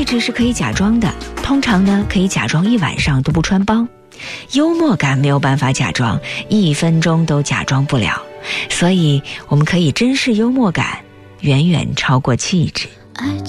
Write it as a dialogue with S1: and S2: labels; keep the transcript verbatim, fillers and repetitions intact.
S1: 质是可以假装的，通常呢可以假装一晚上都不穿帮。幽默感没有办法假装，一分钟都假装不了，所以我们可以珍视幽默感，远远超过气质。
S2: 爱